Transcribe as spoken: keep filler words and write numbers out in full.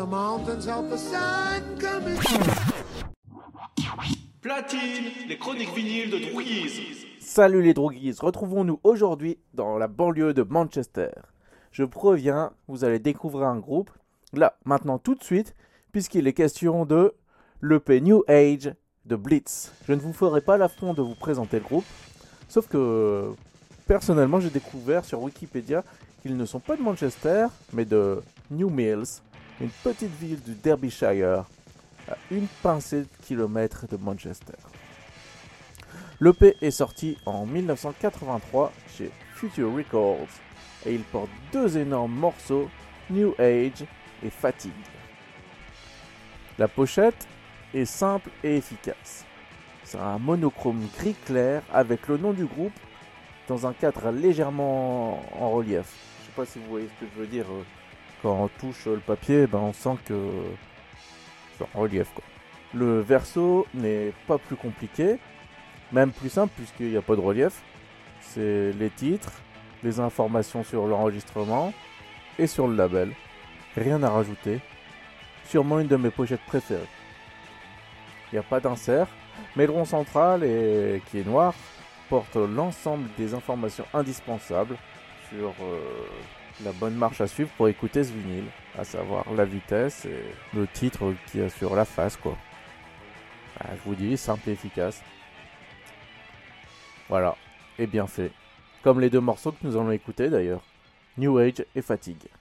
the mountains of the sun coming. Platine, les chroniques vinyles de Drouguise. Salut les Drouguises, retrouvons-nous aujourd'hui dans la banlieue de Manchester. Je préviens, vous allez découvrir un groupe, là, maintenant tout de suite, puisqu'il est question de l'E P New Age de Blitz. Je ne vous ferai pas l'affront de vous présenter le groupe, sauf que personnellement j'ai découvert sur Wikipédia qu'ils ne sont pas de Manchester, mais de New Mills, une petite ville du Derbyshire, à une pincée de kilomètres de Manchester. L'E P est sorti en dix-neuf cent quatre-vingt-trois chez Future Records et il porte deux énormes morceaux, New Age et Fatigue. La pochette est simple et efficace. C'est un monochrome gris clair avec le nom du groupe dans un cadre légèrement en relief. Je sais pas si vous voyez ce que je veux dire. Quand on touche le papier, ben on sent que c'est en relief, quoi. Le verso n'est pas plus compliqué, même plus simple puisqu'il n'y a pas de relief. C'est les titres, les informations sur l'enregistrement et sur le label. Rien à rajouter. Sûrement une de mes pochettes préférées. Il n'y a pas d'insert, mais le rond central, est, qui est noir, porte l'ensemble des informations indispensables sur euh, la bonne marche à suivre pour écouter ce vinyle, à savoir la vitesse et le titre qui est sur la face, quoi. Bah, je vous dis, simple et efficace. Voilà, et bien fait. Comme les deux morceaux que nous allons écouter d'ailleurs, New Age et Fatigue.